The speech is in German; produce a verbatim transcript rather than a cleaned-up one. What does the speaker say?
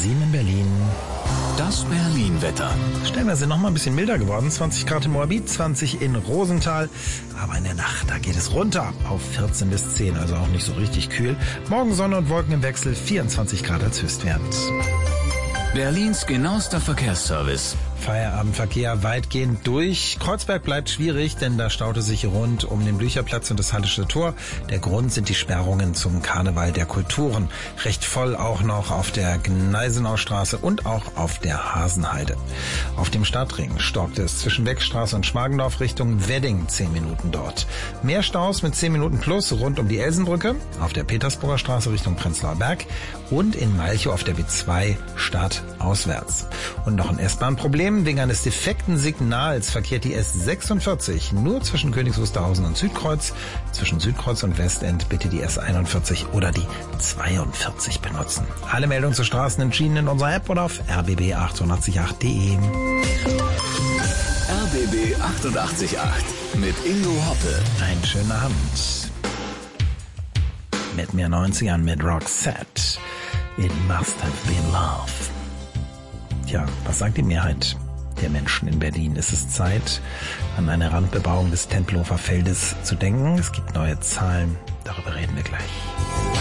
sieben in Berlin. Das Berlin-Wetter. Stellenweise noch mal ein bisschen milder geworden. zwanzig Grad in Moabit, zwanzig in Rosenthal. Aber in der Nacht, da geht es runter auf vierzehn bis zehn, also auch nicht so richtig kühl. Morgen Sonne und Wolken im Wechsel, vierundzwanzig Grad als Höchstwert. Berlins genauester Verkehrsservice. Feierabendverkehr weitgehend durch. Kreuzberg bleibt schwierig, denn da staute sich rund um den Blücherplatz und das Hallische Tor. Der Grund sind die Sperrungen zum Karneval der Kulturen. Recht voll auch noch auf der Gneisenaustraße und auch auf der Hasenheide. Auf dem Stadtring stockte es zwischen Beckstraße und Schmargendorf Richtung Wedding, zehn Minuten dort. Mehr Staus mit zehn Minuten plus rund um die Elsenbrücke, auf der Petersburger Straße Richtung Prenzlauer Berg und in Malchow auf der B zwei stadtauswärts. Und noch ein S-Bahn-Problem. Wegen eines defekten Signals verkehrt die S sechsundvierzig nur zwischen Königs Wusterhausen und Südkreuz. Zwischen Südkreuz und Westend bitte die S einundvierzig oder die zweiundvierzig benutzen. Alle Meldungen zu Straßen und Schienen in unserer App oder auf r b b achtundachtzig punkt acht punkt de. R B B achtundachtzig Komma acht mit Ingo Hoppe. Einen schönen Abend. Mit mir neunzigern mit Roxette. It must have been love. Tja, was sagt die Mehrheit der Menschen in Berlin? Ist es Zeit, an eine Randbebauung des Tempelhofer Feldes zu denken? Es gibt neue Zahlen, darüber reden wir gleich.